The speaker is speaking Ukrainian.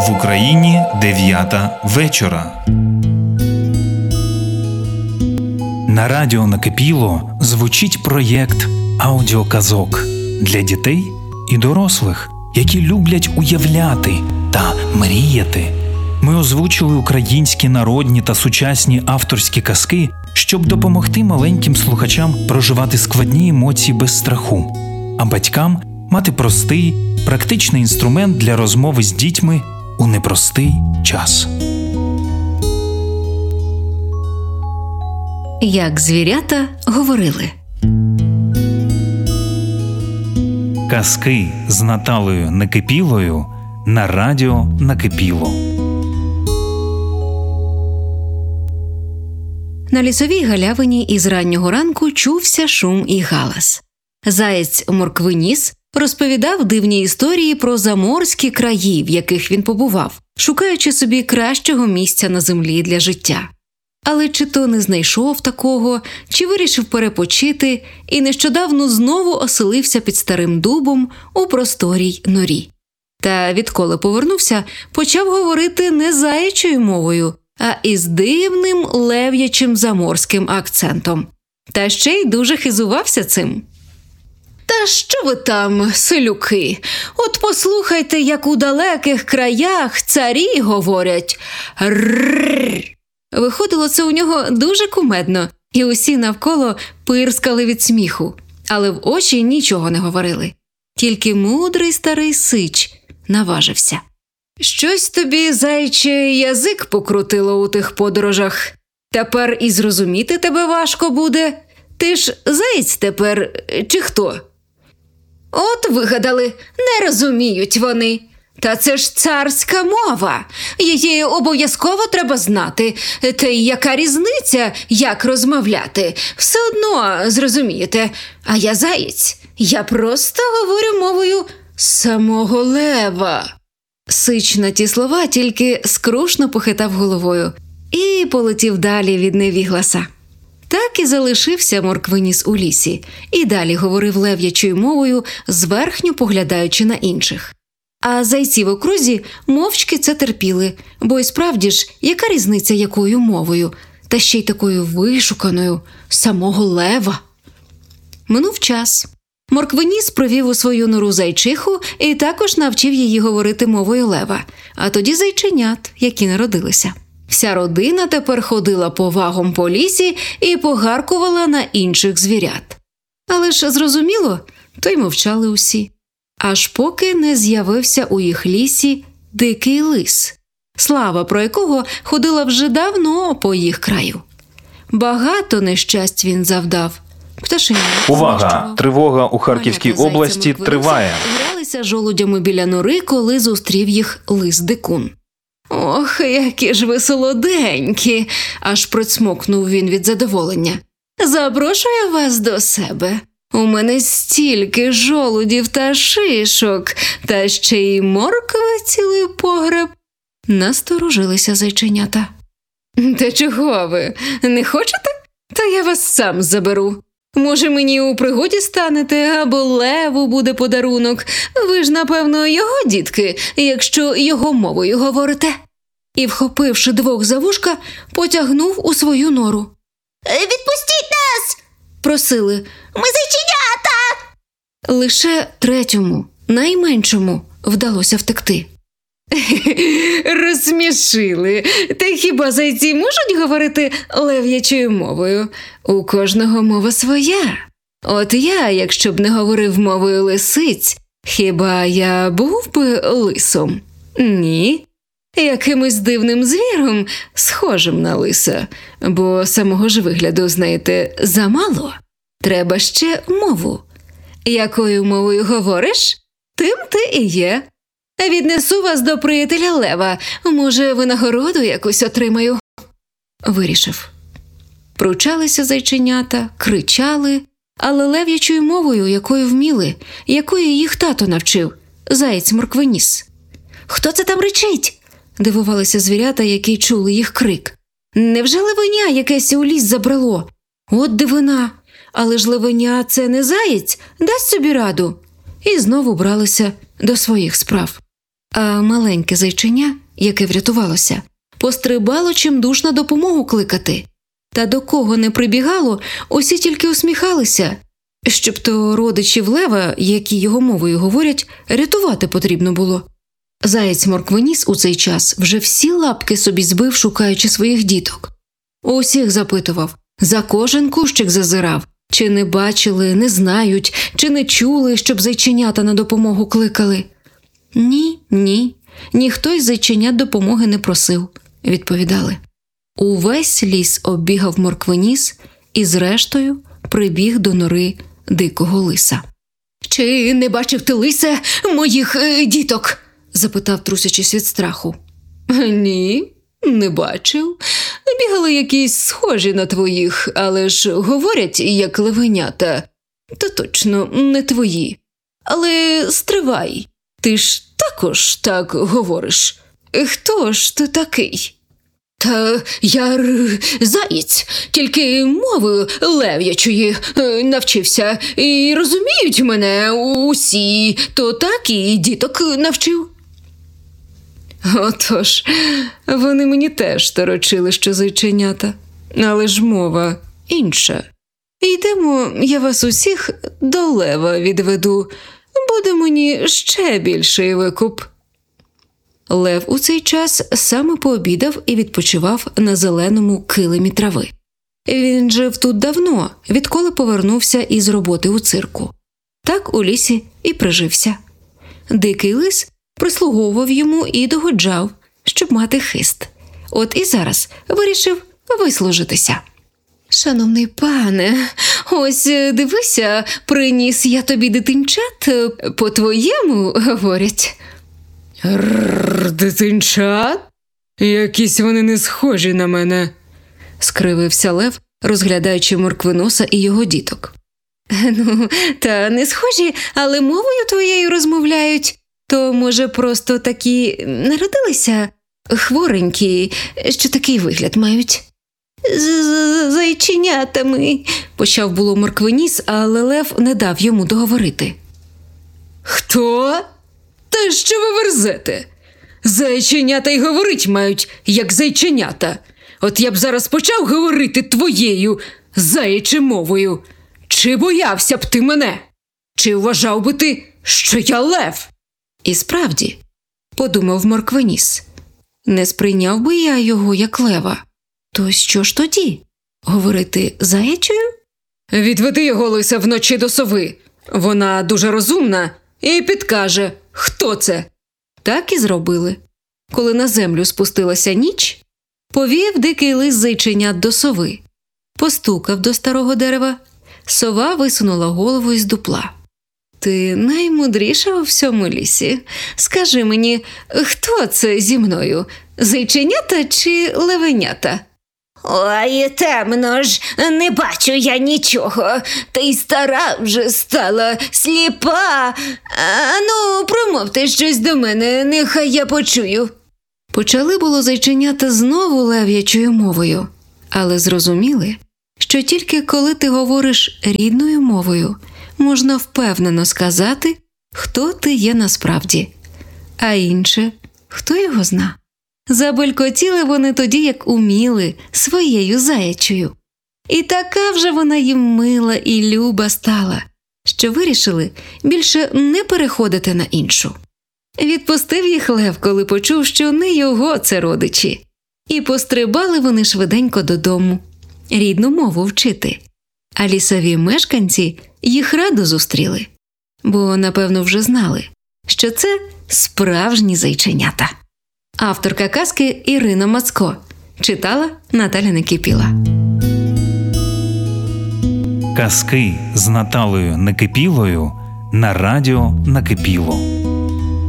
В Україні 9 вечора. На радіо «Накипіло» звучить проєкт аудіоказок для дітей і дорослих, які люблять уявляти та мріяти. Ми озвучили українські народні та сучасні авторські казки, щоб допомогти маленьким слухачам проживати складні емоції без страху, а батькам мати простий, практичний інструмент для розмови з дітьми у непростий час. Як звірята говорили. Казки з Наталею Накипілою на радіо «Накипіло». На лісовій галявині із раннього ранку чувся шум і галас. Заєць Морквиніс розповідав дивні історії про заморські краї, в яких він побував, шукаючи собі кращого місця на землі для життя. Але чи то не знайшов такого, чи вирішив перепочити і нещодавно знову оселився під старим дубом у просторій норі. Та відколи повернувся, почав говорити не заячою мовою, а із дивним лев'ячим заморським акцентом. Та ще й дуже хизувався цим. «Та що ви там, селюки? От послухайте, як у далеких краях царі говорять. Рррррр!» Виходило це у нього дуже кумедно, і усі навколо пирскали від сміху, але в очі нічого не говорили. Тільки мудрий старий сич наважився. «Щось тобі, зайче, язик покрутило у тих подорожах. Тепер і зрозуміти тебе важко буде. Ти ж заєць тепер, чи хто?» «От вигадали, не розуміють вони. Та це ж царська мова. Її обов'язково треба знати. Та й яка різниця, як розмовляти? Все одно зрозумієте. А я заєць. Я просто говорю мовою самого лева». Сич на ті слова тільки скрушно похитав головою і полетів далі від невігласа. Так і залишився Морквиніс у лісі, і далі говорив лев'ячою мовою, зверхньо поглядаючи на інших. А зайці в окрузі мовчки це терпіли, бо і справді ж, яка різниця якою мовою, та ще й такою вишуканою, самого лева. Минув час. Морквиніс провів у свою нору зайчиху і також навчив її говорити мовою лева, а тоді зайченят, які народилися. Вся родина тепер ходила повагом по лісі і погаркувала на інших звірят. Але ж, зрозуміло, то й мовчали усі. Аж поки не з'явився у їх лісі дикий лис, слава про якого ходила вже давно по їх краю. Багато нещасть він завдав. Увага! Тривога у Харківській області триває. Гралися жолудями біля нори, коли зустрів їх лис-дикун. «Ох, які ж ви солоденькі!» – аж процмокнув він від задоволення. «Запрошую вас до себе. У мене стільки жолудів та шишок, та ще й моркви цілий погреб». Насторожилися зайченята. «Та чого ви? Не хочете? Та я вас сам заберу. Може, мені у пригоді станете, або леву буде подарунок. Ви ж, напевно, його дітки, якщо його мовою говорите». І, вхопивши двох за вушка, потягнув у свою нору. «Відпустіть нас!» – просили. «Ми зайченята!» Лише третьому, найменшому, вдалося втекти. «Розсмішили. Та хіба зайці можуть говорити лев'ячою мовою? У кожного мова своя. От я, якщо б не говорив мовою лисиць, хіба я був би лисом? Ні. Якимось дивним звіром, схожим на лиса. Бо самого ж вигляду, знаєте, замало. Треба ще мову. Якою мовою говориш, тим ти і є. Віднесу вас до приятеля лева. Може, винагороду якусь отримаю». Вирішив. Пручалися зайченята, кричали, але лев'ячою мовою, якою вміли, якою їх тато навчив, заєць Морквиніс. «Хто це там ричить?» – дивувалися звірята, які чули їх крик. «Невже левеня якесь у ліс забрало? От дивина! Але ж левеня – це не заєць, дасть собі раду». І знову бралися до своїх справ. А маленьке зайченя, яке врятувалося, пострибало чимдуж на допомогу кликати. Та до кого не прибігало, усі тільки усміхалися, щоб то родичів лева, які його мовою говорять, рятувати потрібно було. Заєць-морквоніс у цей час вже всі лапки собі збив, шукаючи своїх діток. Усіх запитував, за кожен кущик зазирав, чи не бачили, не знають, чи не чули, щоб зайченята на допомогу кликали. Ні, ніхто із зайченят допомоги не просив, відповідали. Увесь ліс оббігав морквоніс і зрештою прибіг до нори дикого лиса. «Чи не бачив ти, лисе, моїх діток?» – запитав, трусячись від страху. «Ні, не бачив. Бігали якісь схожі на твоїх, але ж говорять, як левенята. Та точно не твої. Але стривай, ти ж також так говориш. Хто ж ти такий?» «Та я заєць, тільки мови лев'ячої навчився, і розуміють мене усі, то так і діток навчив». «Отож, вони мені теж торочили, що зайченята, але ж мова інша. Йдемо, я вас усіх до лева відведу, буде мені ще більший викуп». Лев у цей час саме пообідав і відпочивав на зеленому килимі трави. Він жив тут давно, відколи повернувся із роботи у цирку. Так у лісі і прижився. Дикий лис прислуговував йому і догоджав, щоб мати хист. От і зараз вирішив вислужитися. «Шановний пане, ось дивися, приніс я тобі дитинчат, по-твоєму говорять». «Дитинчат? Якісь вони не схожі на мене», – скривився лев, розглядаючи морквиноса і його діток. «Ну, та не схожі, але мовою твоєю розмовляють. То, може, просто такі народилися хворенькі, що такий вигляд мають?» «З зайченятами», – почав було морквиніс, але лев не дав йому договорити. «Хто? Та що ви верзете? Зайченята й говорить мають, як зайченята. От я б зараз почав говорити твоєю заячою мовою. Чи боявся б ти мене? Чи вважав би ти, що я лев?» І справді, подумав морквиніс, не сприйняв би я його як лева. То що ж тоді? Говорити заячою? «Відведи його, лиса, вночі до сови. Вона дуже розумна і підкаже, хто це». Так і зробили. Коли на землю спустилася ніч, повів дикий лис зайченят до сови. Постукав до старого дерева. Сова висунула голову із дупла. «Ти наймудріша у всьому лісі. Скажи мені, хто це зі мною? Зайченята чи левенята?» «Ой, темно ж, не бачу я нічого, та й стара вже стала, сліпа. Ну, промовте щось до мене, нехай я почую». Почали було зайченята знову лев'ячою мовою, але зрозуміли, що тільки коли ти говориш рідною мовою, можна впевнено сказати, хто ти є насправді. А інше, хто його зна. Забелькотіли вони тоді, як уміли, своєю заячою. І така вже вона їм мила і люба стала, що вирішили більше не переходити на іншу. Відпустив їх лев, коли почув, що не його це родичі. І пострибали вони швиденько додому, рідну мову вчити. А лісові мешканці їх радо зустріли, бо, напевно, вже знали, що це справжні зайченята. Авторка казки Ірина Мацко. Читала Наталя Некипіла. Казки з Наталею Некипілою на радіо Накипіло.